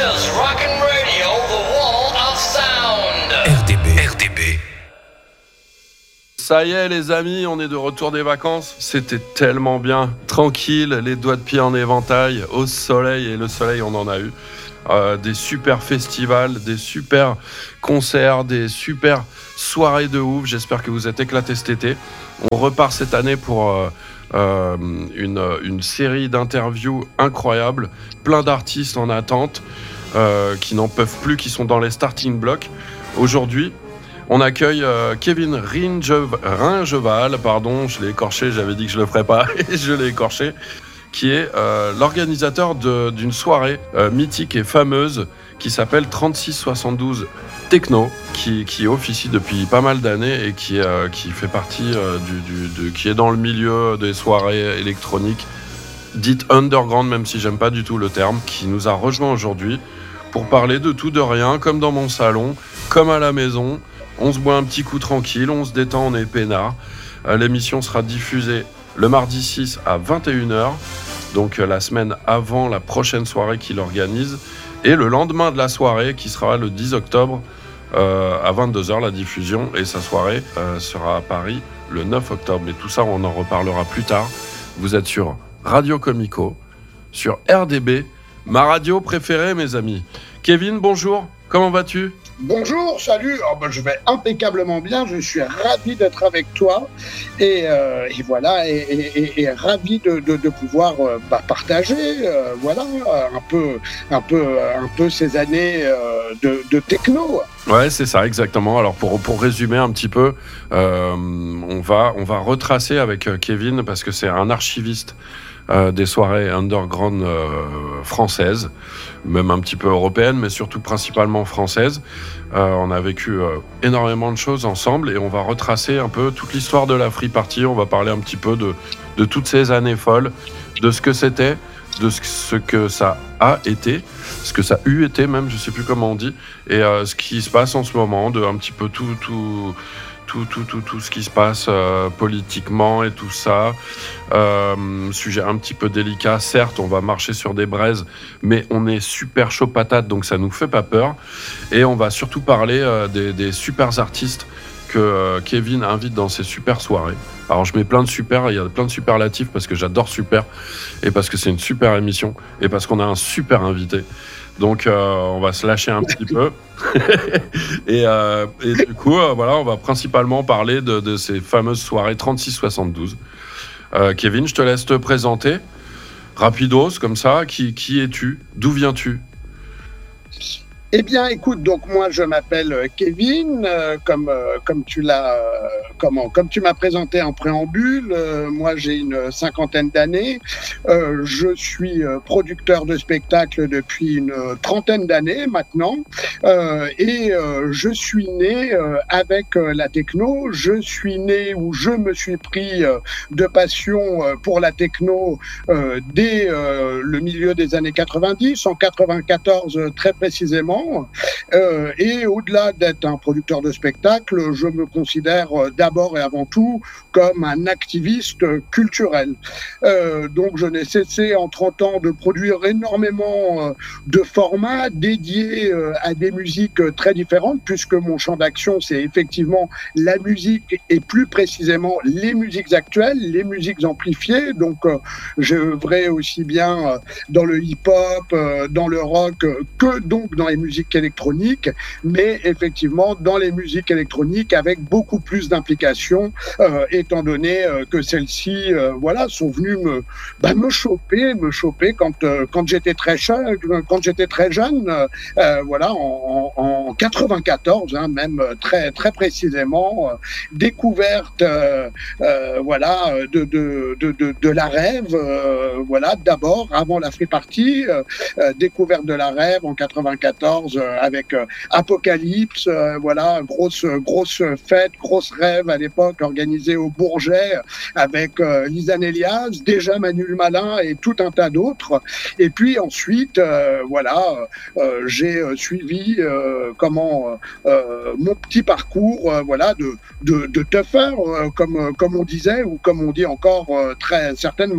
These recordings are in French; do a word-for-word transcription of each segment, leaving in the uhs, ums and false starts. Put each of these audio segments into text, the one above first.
Texas Rockin' Radio, the wall of sound. R D B. R D B. Ça y est les amis, on est de retour des vacances. C'était tellement bien, tranquille, les doigts de pied en éventail, au soleil, et le soleil on en a eu. Euh, des super festivals, des super concerts, des super soirées de ouf. J'espère que vous êtes éclatés cet été. On repart cette année pour euh, euh, une, une série d'interviews incroyables, plein d'artistes en attente euh, qui n'en peuvent plus, qui sont dans les starting blocks. Aujourd'hui, on accueille euh, Kevin Ringeval, pardon, je l'ai écorché, j'avais dit que je le ferais pas, et je l'ai écorché, qui est euh, l'organisateur de, d'une soirée euh, mythique et fameuse qui s'appelle trente-six soixante-douze Techno, qui, qui officie depuis pas mal d'années et qui, euh, qui fait partie euh, du, du, de, qui est dans le milieu des soirées électroniques dites underground, même si j'aime pas du tout le terme, qui nous a rejoint aujourd'hui pour parler de tout, de rien, comme dans mon salon, comme à la maison. On se boit un petit coup tranquille, on se détend, on est peinard. Euh, l'émission sera diffusée le mardi six à vingt et une heures, donc euh, la semaine avant la prochaine soirée qu'il organise, et le lendemain de la soirée, qui sera le dix octobre, euh, à vingt-deux heures, la diffusion, et sa soirée euh, sera à Paris le neuf octobre. Mais tout ça, on en reparlera plus tard. Vous êtes sur Radio Comico, sur R D B, ma radio préférée, mes amis. Kevin, bonjour, comment vas-tu ? Bonjour, salut, oh ben, je vais impeccablement bien, je suis ravi d'être avec toi et, euh, et voilà, et, et, et ravi de, de, de pouvoir euh, bah, partager euh, voilà, un peu, un, peu, un peu ces années euh, de, de techno. Ouais, c'est ça, exactement. Alors pour, pour résumer un petit peu, euh, on, va, on va retracer avec Kevin, parce que c'est un archiviste Euh, des soirées underground euh, françaises, même un petit peu européennes, mais surtout principalement françaises. Euh, on a vécu euh, énormément de choses ensemble et on va retracer un peu toute l'histoire de la Free Party. On va parler un petit peu de, de toutes ces années folles, de ce que c'était, de ce, ce que ça a été, ce que ça a eu été même, je sais plus comment on dit, et euh, ce qui se passe en ce moment, de un petit peu tout... tout Tout, tout, tout, tout ce qui se passe euh, politiquement et tout ça. Euh, sujet un petit peu délicat, certes, on va marcher sur des braises, mais on est super chaud patate, donc ça nous fait pas peur. Et on va surtout parler euh, des, des super artistes que euh, Kevin invite dans ses super soirées. Alors je mets plein de super, il y a plein de superlatifs parce que j'adore super, et parce que c'est une super émission, et parce qu'on a un super invité. Donc euh, on va se lâcher un petit peu et, euh, et du coup euh, voilà, on va principalement parler de, de ces fameuses soirées trente-six soixante-douze. euh, Kevin, je te laisse te présenter rapidos comme ça. Qui, qui es-tu, d'où viens-tu? Eh bien, écoute, donc moi je m'appelle Kevin, euh, comme euh, comme tu l'as, euh, comment, comme tu m'as présenté en préambule. Euh, moi, j'ai une cinquantaine d'années. Euh, je suis euh, producteur de spectacles depuis une trentaine d'années maintenant, euh, et euh, je suis né euh, avec euh, la techno. Je suis né où je me suis pris euh, de passion euh, pour la techno euh, dès euh, le milieu des années quatre-vingt-dix, en quatre-vingt-quatorze euh, très précisément. Euh, et au-delà d'être un producteur de spectacle, je me considère euh, d'abord et avant tout comme un activiste culturel. Euh, donc je n'ai cessé en trente ans de produire énormément euh, de formats dédiés euh, à des musiques euh, très différentes, puisque mon champ d'action, c'est effectivement la musique et plus précisément les musiques actuelles, les musiques amplifiées. Donc euh, j'œuvrais aussi bien euh, dans le hip-hop, euh, dans le rock, euh, que donc dans les musiques électroniques, mais effectivement dans les musiques électroniques avec beaucoup plus d'implication, euh, étant donné euh, que celles-ci, euh, voilà, sont venues me, bah, me choper, me choper quand euh, quand j'étais très jeune, quand j'étais très jeune, euh, voilà, en, en, en quatre-vingt-quatorze, hein, même très très précisément, euh, découverte, euh, euh, voilà, de de de de, de la rave, euh, voilà, d'abord avant la Free Party, euh, euh, découverte de la rave en quatre-vingt-quatorze. Avec euh, Apocalypse, euh, voilà, grosse grosse fête, grosse rêve à l'époque organisée au Bourget avec euh, Lisanne Elias, déjà Manu Malin et tout un tas d'autres. Et puis ensuite, euh, voilà, euh, j'ai euh, suivi euh, comment euh, mon petit parcours, euh, voilà, de de, de tougher, euh, comme comme on disait ou comme on dit encore euh, très certainement.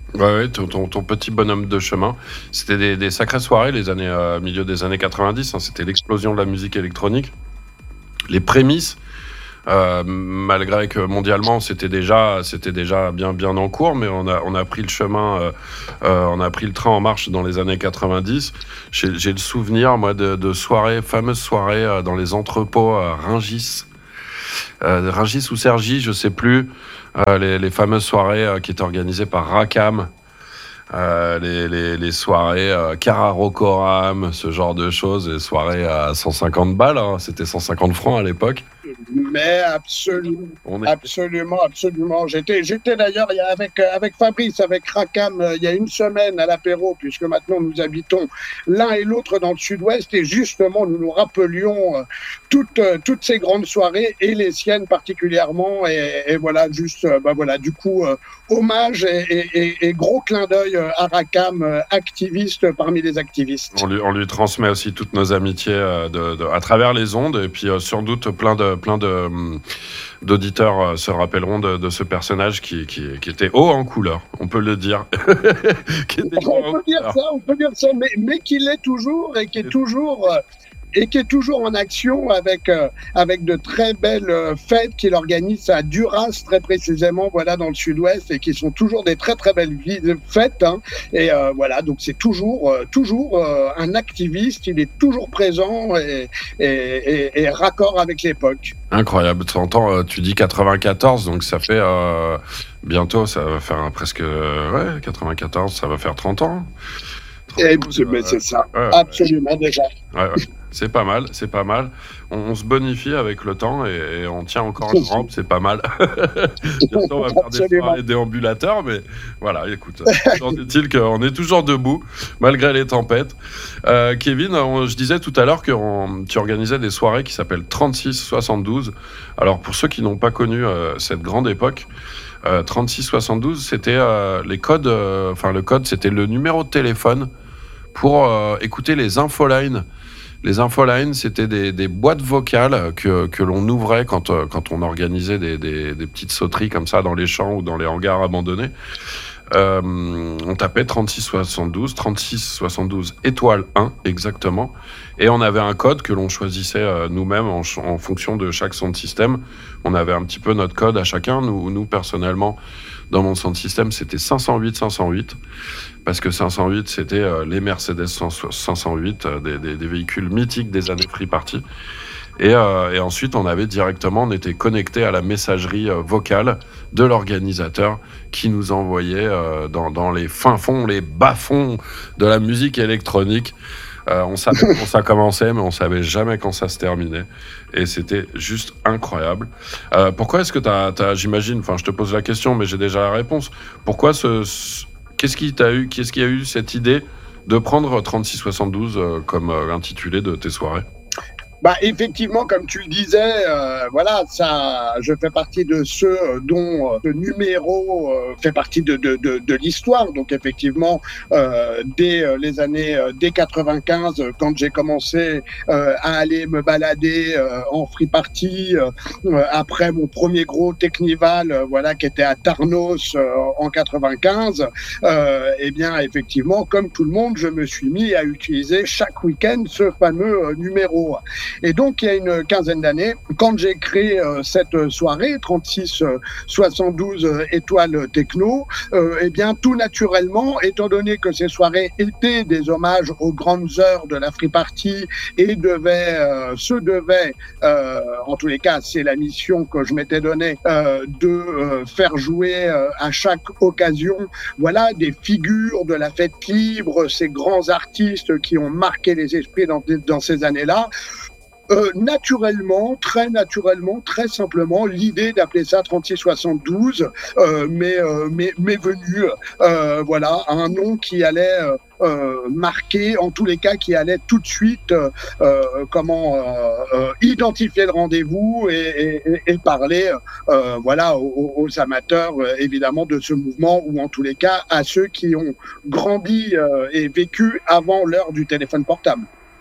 Ouais, ouais, ton, ton, ton petit bonhomme de chemin. C'était des, des sacrées soirées, les années, euh, milieu des années quatre-vingt-dix. Hein, c'était l'explosion de la musique électronique. Les prémices, euh, malgré que mondialement c'était déjà, c'était déjà bien, bien en cours, mais on a, on a pris le chemin, euh, euh, on a pris le train en marche dans les années quatre-vingt-dix. J'ai, j'ai le souvenir, moi, de, de soirées, fameuses soirées euh, dans les entrepôts à Rungis. Euh, Rungis ou Cergy, je sais plus. Euh, les, les fameuses soirées euh, qui étaient organisées par Racam. Euh, les, les, les soirées euh, Cararocoram, ce genre de choses, les soirées à cent cinquante balles, hein, c'était cent cinquante francs à l'époque. Mais absolument, On est... absolument, absolument. J'étais, j'étais d'ailleurs il y a avec, avec Fabrice, avec Racam, euh, il y a une semaine à l'apéro, puisque maintenant nous habitons l'un et l'autre dans le sud-ouest, et justement nous nous rappelions euh, toutes, euh, toutes ces grandes soirées, et les siennes particulièrement, et, et voilà, juste, euh, bah voilà, du coup, euh, hommage et, et, et gros clin d'œil à Racam, euh, activiste parmi les activistes. On lui, on lui transmet aussi toutes nos amitiés euh, de, de, à travers les ondes, et puis euh, sans doute plein de plein de, d'auditeurs euh, se rappelleront de, de ce personnage qui, qui, qui était haut en couleur, on peut le dire. qui était on, peut dire ça, on peut dire ça, mais, mais qui l'est toujours et qui est toujours... Euh, et qui est toujours en action avec, euh, avec de très belles euh, fêtes qu'il organise à Duras, très précisément, voilà, dans le sud-ouest, et qui sont toujours des très très belles fêtes. Hein. Et euh, voilà, donc c'est toujours, euh, toujours euh, un activiste, il est toujours présent et, et, et, et raccord avec l'époque. Incroyable, tu entends, tu dis quatre-vingt-quatorze, donc ça fait euh, bientôt, ça va faire presque, euh, ouais, quatre-vingt-quatorze, ça va faire trente ans. Et c'est, euh, c'est ça, ouais, absolument ouais. déjà. Ouais, ouais. C'est pas mal, c'est pas mal. On, on se bonifie avec le temps et, et on tient encore une rampe, c'est pas mal. Bientôt, on va faire des soirées déambulateurs, mais voilà, écoute, j'en est-il qu'on est toujours debout, malgré les tempêtes. Euh, Kevin, on, je disais tout à l'heure que on, tu organisais des soirées qui s'appellent trente-six soixante-douze. Alors, pour ceux qui n'ont pas connu euh, cette grande époque, euh, trente-six soixante-douze, c'était euh, les codes, enfin, euh, le code, c'était le numéro de téléphone pour euh, écouter les infolines. Les infolines, c'était des, des boîtes vocales que, que l'on ouvrait quand, euh, quand on organisait des, des, des petites sauteries comme ça dans les champs ou dans les hangars abandonnés. Euh, on tapait trente-six soixante-douze, trente-six soixante-douze étoile un exactement, et on avait un code que l'on choisissait euh, nous-mêmes en, en fonction de chaque son de système. On avait un petit peu notre code à chacun. Nous, nous personnellement, dans mon son de système, c'était cinq cent huit cinq cent huit, parce que cinq cent huit, c'était euh, les Mercedes cinq cent huit, euh, des, des, des véhicules mythiques des années Free Party. Et, euh, et ensuite, on avait directement, on était connecté à la messagerie euh, vocale de l'organisateur qui nous envoyait euh, dans, dans les fins fonds, les bas-fonds de la musique électronique. Euh, on savait quand ça commençait, mais on savait jamais quand ça se terminait. Et c'était juste incroyable. Euh, pourquoi est-ce que t'as, t'as, j'imagine, enfin, je te pose la question, mais j'ai déjà la réponse. Pourquoi ce, ce qu'est-ce qui t'a eu, qu'est-ce qui a eu cette idée de prendre trente-six soixante-douze euh, comme euh, intitulé de tes soirées? Bah, effectivement, comme tu le disais, euh, voilà, ça, je fais partie de ceux dont euh, le numéro euh, fait partie de, de, de, de l'histoire. Donc, effectivement, euh, dès euh, les années, euh, dès quatre-vingt-quinze, quand j'ai commencé euh, à aller me balader euh, en free party, euh, après mon premier gros Technival, euh, voilà, qui était à Tarnos euh, en quatre-vingt-quinze, euh, eh bien, effectivement, comme tout le monde, je me suis mis à utiliser chaque week-end ce fameux euh, numéro. Et donc, il y a une quinzaine d'années, quand j'ai créé euh, cette soirée, trente-six soixante-douze euh, étoiles techno, euh, eh bien, tout naturellement, étant donné que ces soirées étaient des hommages aux grandes heures de la free party et devaient, euh, se devaient, euh, en tous les cas, c'est la mission que je m'étais donnée, euh, de euh, faire jouer euh, à chaque occasion, voilà, des figures de la fête libre, ces grands artistes qui ont marqué les esprits dans, dans ces années-là. Euh, naturellement, très naturellement, très simplement, l'idée d'appeler ça trente-six soixante-douze euh, m'est, euh, m'est, m'est venue, euh, voilà, un nom qui allait euh, euh, marquer, en tous les cas, qui allait tout de suite, euh, euh, comment, euh, euh, identifier le rendez-vous et, et, et parler, euh, voilà, aux, aux amateurs, euh, évidemment, de ce mouvement, ou en tous les cas, à ceux qui ont grandi euh, et vécu avant l'heure du téléphone portable.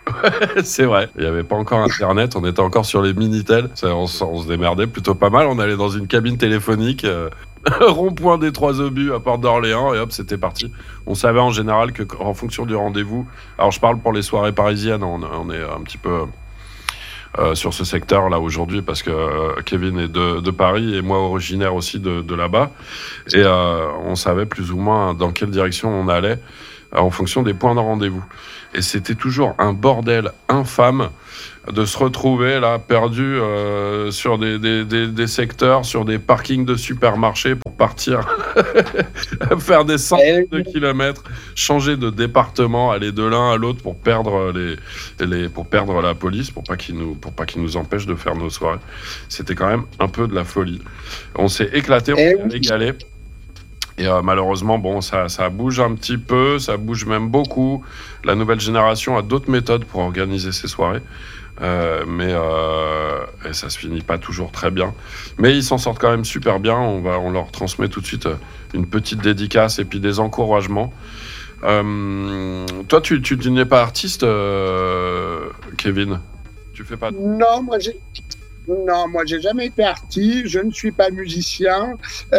C'est vrai, il n'y avait pas encore internet, on était encore sur les Minitel, ça, on, on se démerdait plutôt pas mal, on allait dans une cabine téléphonique, euh, rond-point des Trois Obus à Porte d'Orléans, et hop, c'était parti. On savait en général qu'en fonction du rendez-vous, alors je parle pour les soirées parisiennes, on, on est un petit peu euh, sur ce secteur là aujourd'hui, parce que euh, Kevin est de, de Paris et moi originaire aussi de, de là-bas, et euh, on savait plus ou moins dans quelle direction on allait euh, en fonction des points de rendez-vous. Et c'était toujours un bordel infâme de se retrouver là perdu euh, sur des, des, des, des secteurs, sur des parkings de supermarchés pour partir faire des centaines de kilomètres, changer de département, aller de l'un à l'autre pour perdre les, les pour perdre la police, pour pas qu'ils nous pour pas qu'ils nous empêchent de faire nos soirées. C'était quand même un peu de la folie. On s'est éclaté, on s'est régalé. Et euh, malheureusement, bon, ça, ça bouge un petit peu, ça bouge même beaucoup. La nouvelle génération a d'autres méthodes pour organiser ses soirées. Euh, mais euh, et ça se finit pas toujours très bien, mais ils s'en sortent quand même super bien. On va, on leur transmet tout de suite une petite dédicace et puis des encouragements. Euh, toi, tu, tu, tu n'es pas artiste, euh, Kevin? Tu fais pas de... Non, moi j'ai. Non, moi j'ai jamais été artiste, je ne suis pas musicien,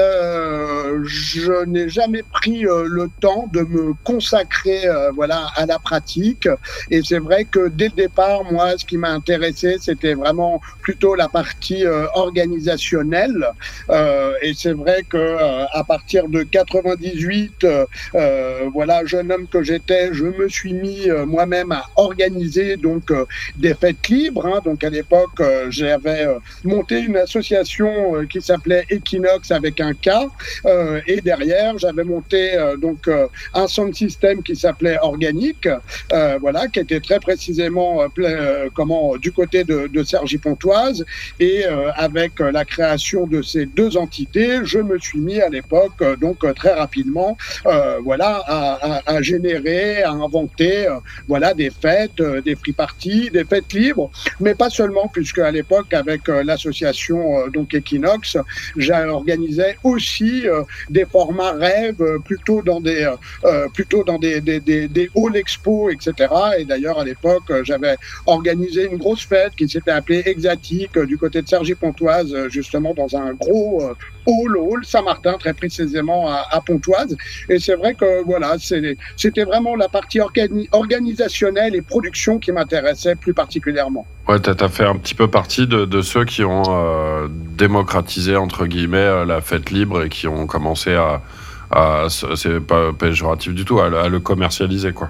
euh, je n'ai jamais pris euh, le temps de me consacrer euh, voilà, à la pratique, et c'est vrai que dès le départ, moi ce qui m'a intéressé c'était vraiment plutôt la partie euh, organisationnelle, euh, et c'est vrai que euh, à partir de quatre-vingt-dix-huit, euh, euh, voilà, jeune homme que j'étais, je me suis mis euh, moi-même à organiser donc euh, des fêtes libres, hein, donc à l'époque euh, j'avais monté une association qui s'appelait Equinox avec un K, euh, et derrière j'avais monté euh, donc euh, un sound system qui s'appelait Organique, euh, voilà, qui était très précisément euh, euh, comment du côté de, de Cergy-Pontoise, et euh, avec euh, la création de ces deux entités, je me suis mis à l'époque euh, donc euh, très rapidement euh, voilà à, à, à générer, à inventer euh, voilà des fêtes, euh, des free parties, des fêtes libres, mais pas seulement, puisque à l'époque avec euh, l'association euh, donc Equinox, j'organisais aussi euh, des formats rêves, euh, plutôt dans des euh, plutôt dans des des, des, des halls expo, et cetera. Et d'ailleurs à l'époque euh, j'avais organisé une grosse fête qui s'était appelée Exatique euh, du côté de Cergy-Pontoise, euh, justement dans un gros euh, hall, hall Saint-Martin très précisément à, à Pontoise. Et c'est vrai que voilà, c'est, c'était vraiment la partie organi- organisationnelle et production qui m'intéressait plus particulièrement. Ouais, t'as, t'as fait un petit peu partie de, de ceux qui ont euh, démocratisé, entre guillemets, la fête libre et qui ont commencé à, à c'est pas péjoratif du tout, à, à le commercialiser, quoi.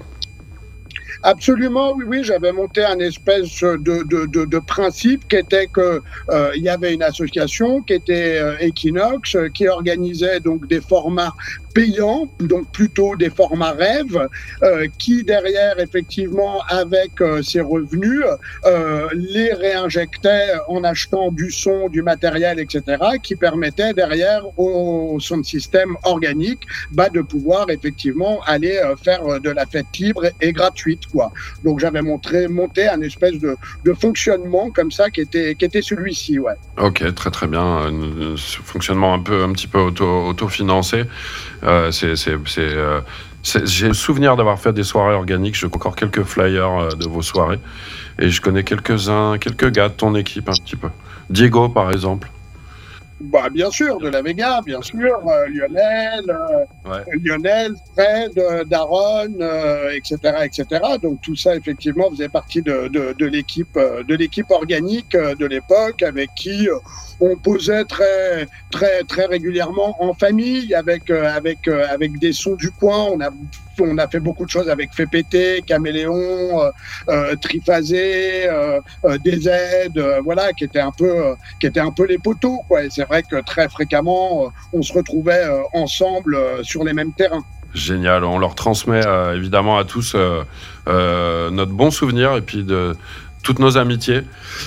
Absolument, oui, oui, j'avais monté un espèce de, de, de, de principe qui était que euh, il y avait une association qui était euh, Equinox, euh, qui organisait donc des formats payants, donc plutôt des formats rêves, euh, qui derrière, effectivement, avec euh, ses revenus, euh, les réinjectait en achetant du son, du matériel, et cetera, qui permettait derrière au, au sound system Organique bah, de pouvoir effectivement aller euh, faire de la fête libre et gratuite, quoi. Donc j'avais montré, monté un espèce de, de fonctionnement comme ça qui était, qui était celui-ci, ouais. Ok, très très bien. Un fonctionnement un peu, un petit peu auto, autofinancé. Euh, c'est, c'est, c'est, euh, c'est, j'ai le souvenir d'avoir fait des soirées organiques. Je connais encore quelques flyers euh, de vos soirées. Et je connais quelques-uns, quelques gars de ton équipe un petit peu. Diego, par exemple. Bah, bien sûr, de la Vega, bien sûr, euh, Lionel, euh, ouais. Lionel, Fred, euh, Daron, euh, et cetera, et cetera. Donc tout ça, effectivement, faisait partie de, de, de l'équipe, euh, de l'équipe organique euh, de l'époque, avec qui euh, on posait très, très, très régulièrement en famille, avec, euh, avec, euh, avec des sons du coin. On a On a fait beaucoup de choses avec Fait Péter, Caméléon, euh, euh, Triphasé, euh, euh, D Z, euh, voilà, qui étaient un peu, euh, qui étaient un peu les poteaux, quoi. Et c'est vrai que très fréquemment, euh, on se retrouvait euh, ensemble euh, sur les mêmes terrains. Génial, on leur transmet euh, évidemment à tous euh, euh, notre bon souvenir et puis de toutes nos amitiés.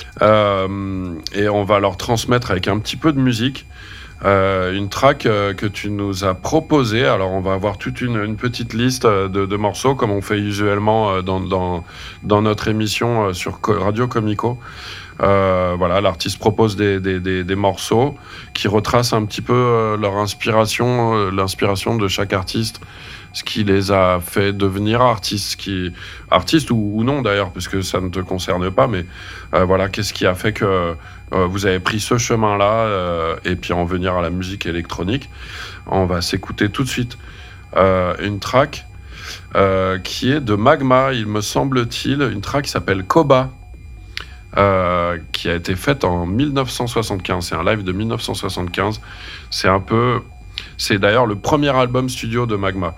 Euh, et on va leur transmettre avec un petit peu de musique. Euh, une track euh, que tu nous as proposée. Alors on va avoir toute une, une petite liste de, de morceaux comme on fait usuellement euh, dans, dans, dans notre émission euh, sur Radio Comico. Euh, voilà, l'artiste propose des, des, des, des morceaux qui retracent un petit peu euh, leur inspiration, euh, l'inspiration de chaque artiste, ce qui les a fait devenir artistes, qui, artistes ou, ou non d'ailleurs, puisque ça ne te concerne pas, mais euh, voilà, qu'est-ce qui a fait que euh, vous avez pris ce chemin-là euh, et puis en venir à la musique électronique. On va s'écouter tout de suite euh, une track euh, qui est de Magma, il me semble-t-il, une track qui s'appelle Koba. Euh, qui a été faite en dix-neuf cent soixante-quinze. C'est un live de dix-neuf cent soixante-quinze. C'est un peu... C'est d'ailleurs le premier album studio de Magma.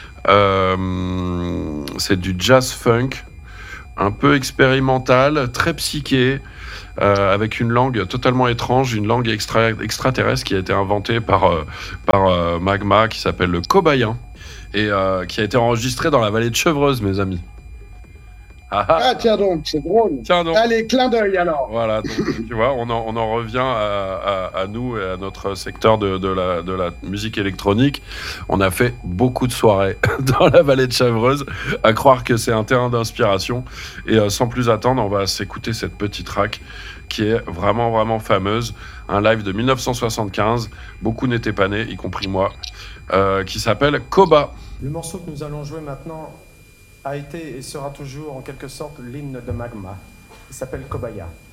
Euh, c'est du jazz funk, un peu expérimental, très psyché, euh, avec une langue totalement étrange, une langue extra- extraterrestre qui a été inventée par, euh, par euh, Magma, qui s'appelle le cobayen, et euh, qui a été enregistrée dans la vallée de Chevreuse, mes amis. Ah, ah. Ah, tiens donc, c'est drôle. Tiens donc. Allez, clin d'œil alors. Voilà, donc, tu vois, on en, on en revient à, à, à nous et à notre secteur de, de, la, de la musique électronique. On a fait beaucoup de soirées dans la vallée de Chevreuse, à croire que c'est un terrain d'inspiration. Et euh, sans plus attendre, on va s'écouter cette petite track qui est vraiment, vraiment fameuse. Un live de dix-neuf cent soixante-quinze, beaucoup n'étaient pas nés, y compris moi, euh, qui s'appelle Koba. Le morceau que nous allons jouer maintenant a été et sera toujours en quelque sorte l'hymne de Magma. Il s'appelle Kobaya.